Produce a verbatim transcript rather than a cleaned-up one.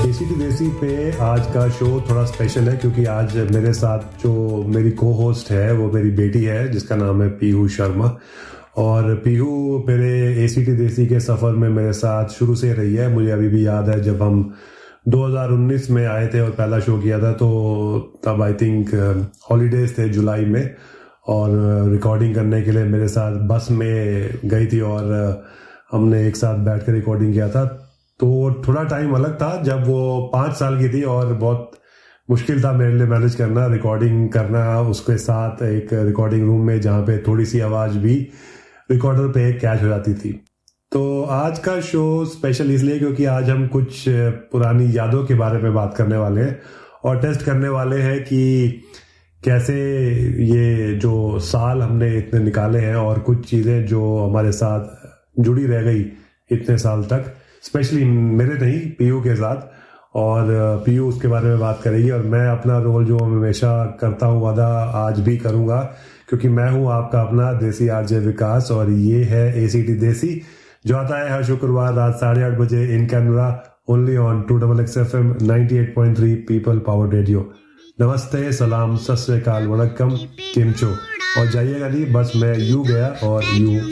ACT देसी पे आज का शो थोड़ा स्पेशल है क्योंकि आज मेरे साथ जो मेरी को होस्ट है वो मेरी बेटी है जिसका नाम है पीहू शर्मा। और पीहू मेरे एसीटी देसी के सफ़र में मेरे साथ शुरू से रही है। मुझे अभी भी याद है जब हम दो हज़ार उन्नीस में आए थे और पहला शो किया था, तो तब आई थिंक हॉलीडेज थे जुलाई में, और रिकॉर्डिंग करने के लिए मेरे साथ बस में गई थी और हमने एक साथ बैठ कर रिकॉर्डिंग किया था। तो थोड़ा टाइम अलग था जब वो पाँच साल की थी और बहुत मुश्किल था मेरे लिए मैनेज करना, रिकॉर्डिंग करना उसके साथ एक रिकॉर्डिंग रूम में जहाँ पे थोड़ी सी आवाज़ भी रिकॉर्डर पे कैच हो जाती थी। तो आज का शो स्पेशल इसलिए क्योंकि आज हम कुछ पुरानी यादों के बारे में बात करने वाले हैं और टेस्ट करने वाले हैं कि कैसे ये जो साल हमने इतने निकाले हैं और कुछ चीज़ें जो हमारे साथ जुड़ी रह गई इतने साल तक, स्पेशली मेरे नहीं पीयू के साथ, और पीयू उसके बारे में बात करेगी। और मैं अपना रोल जो हमेशा करता हूँ वादा आज भी करूँगा, क्योंकि मैं हूँ आपका अपना देसी आरजे विकास और ये है एसीटी देसी जो आता है हर शुक्रवार रात साढ़े आठ बजे in camera only on to double x F M ninety eight point three people power radio. नमस्ते, सलाम, सत श्री अकाल, वणक्कम, किमचो। और जाइएगा नहीं, बस मैं यू गया और यू